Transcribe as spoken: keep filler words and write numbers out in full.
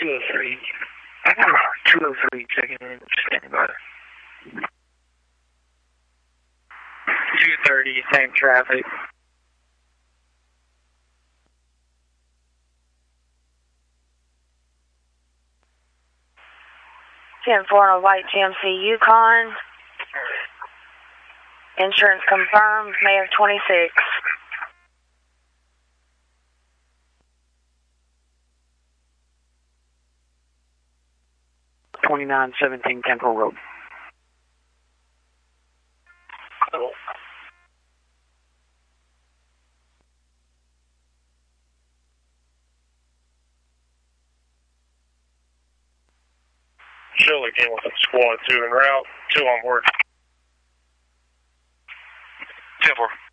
two oh three. two oh three checking in, standing by. two thirty, same traffic. ten four on a white G M C Yukon. Insurance confirmed, May of twenty-six. twenty-nine seventeen Temple Road. Cool. Shirley came with squad two en route, two on board. ten four.